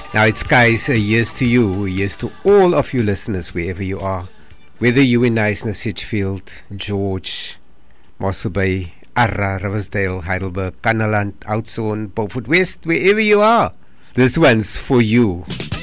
Now it's guys, here's to you, here's to all of you listeners wherever you are. Whether you in Knysna, Sedgefield, George, Mossel Bay, Arra, Riversdale, Heidelberg, Kannaland, Oudtshoorn, Beaufort West, wherever you are. This one's for you.